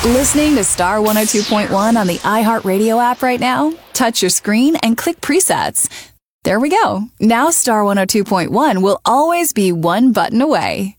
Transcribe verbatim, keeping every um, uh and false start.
Listening to Star one oh two point one on the iHeartRadio app right now? Touch your screen and click presets. There we go. Now Star one oh two point one will always be one button away.